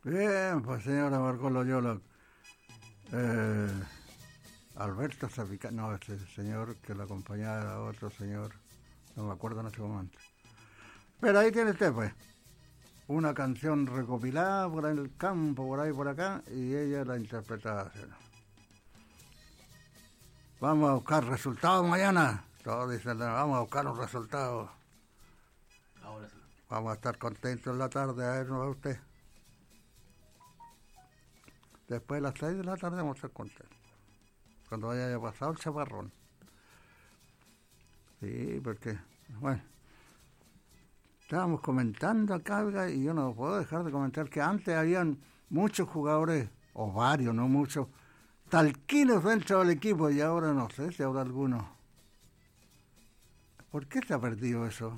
Bien, pues señora Marco Loyola. Eh, Alberto Zapica, no, ese señor que lo acompañaba era otro señor, no me acuerdo en este momento. Pero ahí tiene usted, pues, una canción recopilada por el campo, por ahí, por acá, y ella la interpretaba así. Vamos a buscar resultados mañana. Todos dicen, vamos a buscar un resultado. Ahora sí. Vamos a estar contentos en la tarde, a ver, ¿no ve usted? Después de las 6 de la tarde vamos a estar contentos. Cuando haya pasado el chaparrón. Sí, porque, bueno, estábamos comentando acá, oiga, y yo no puedo dejar de comentar que antes habían muchos jugadores, o varios, no muchos, talquinos dentro del equipo, y ahora no sé si habrá alguno. ¿Por qué se ha perdido eso?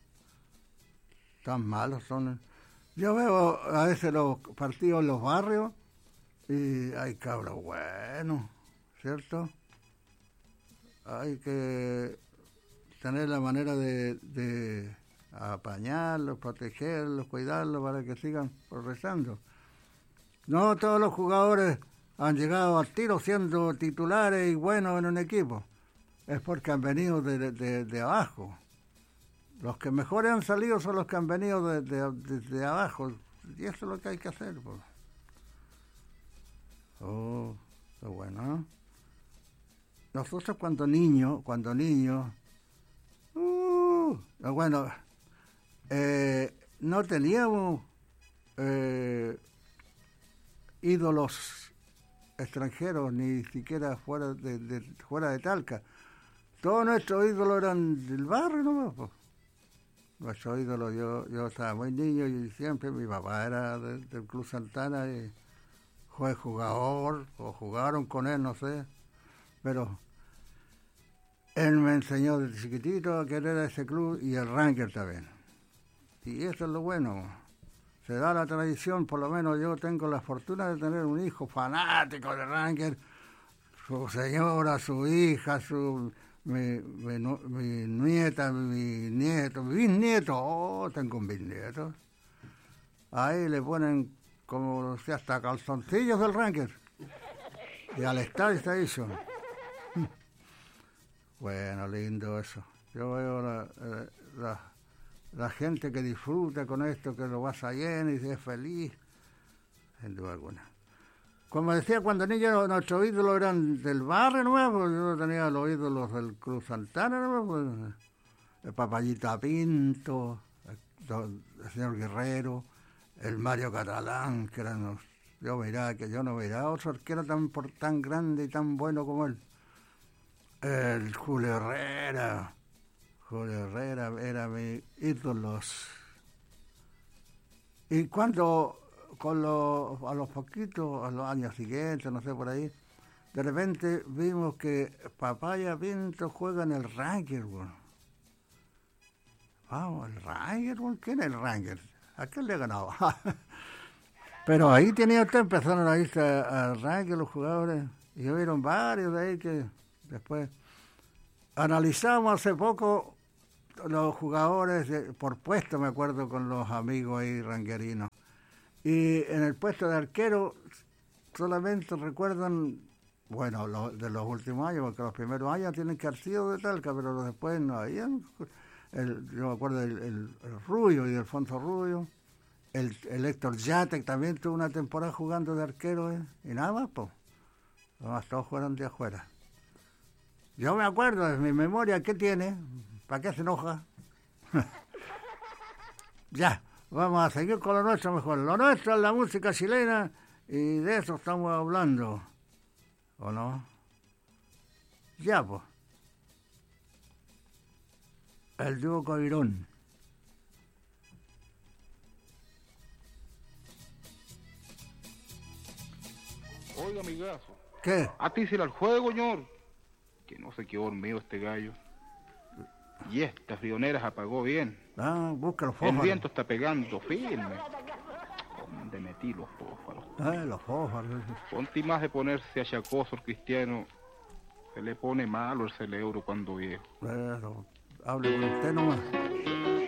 Tan malos son. Yo veo a veces los partidos en los barrios y hay cabros buenos, ¿cierto? Hay que tener la manera de apañarlos, protegerlos, cuidarlos para que sigan progresando. No todos los jugadores han llegado al tiro siendo titulares y buenos en un equipo. Es porque han venido de abajo. Los que mejores han salido son los que han venido de abajo. Y eso es lo que hay que hacer, pues. Oh, qué bueno, ¿eh? Nosotros cuando niños, bueno, no teníamos ídolos extranjeros, ni siquiera fuera de Talca. Todos nuestros ídolos eran del barrio nomás, pues. Nuestros ídolos, yo estaba muy niño y siempre mi papá era del Club Santana y fue jugador, o jugaron con él, no sé, pero él me enseñó desde chiquitito a querer a ese club y el Ranger también. Y eso es lo bueno. Se da la tradición, por lo menos yo tengo la fortuna de tener un hijo fanático de Ranger, su señora, su hija, mi nieta, mi nieto, mi bisnieto. Oh, tengo un bisnieto. Ahí le ponen como si hasta calzoncillos del Ranger. Y al Star Station. Bueno, lindo eso. Yo veo la gente que disfruta con esto, que lo pasa bien y es feliz, sin duda alguna. Como decía, cuando niños nuestros ídolos eran del barrio nuevo, yo tenía los ídolos del Cruz Santana, ¿no? Pues, el Papayita Pinto, el señor Guerrero, el Mario Catalán, que eran los, yo no miraba otro arquero tan grande y tan bueno como él. El Julio Herrera era mi ídolo. Y cuando a los poquitos, a los años siguientes, no sé, por ahí, de repente vimos que Papaya Pinto juega en el Ranger, bueno. Vamos, el Ranger, bueno. ¿Quién es el Ranger? ¿A quién le ganaba? Pero ahí tenía usted, empezaron a irse al Ranger los jugadores, y hubieron varios de ahí que después analizamos hace poco los jugadores por puesto, me acuerdo, con los amigos ahí ranguerinos. Y en el puesto de arquero solamente recuerdan, bueno, de los últimos años, porque los primeros años tienen que haber sido de Talca, pero después no habían. Yo me acuerdo el Rubio y Alfonso Rubio, el Héctor Yatek también tuvo una temporada jugando de arquero, y nada más, pues. Los demás todos fueron de afuera. Yo me acuerdo de mi memoria, ¿qué tiene? ¿Para qué se enoja? Ya. Vamos a seguir con lo nuestro mejor. Lo nuestro es la música chilena y de eso estamos hablando. ¿O no? Ya, pues. El dúo Coirón. Oiga, amigazo. ¿Qué? Atícele al juego, señor. Que no se quedó dormido este gallo. Y esta frionera se apagó bien. Ah, busca los fósforos. El viento está pegando firme. ¿Dónde metí los fósforos? Los fósforos. Ponte más de ponerse achacoso el cristiano. Se le pone malo el cerebro cuando viejo. Hable con usted nomás.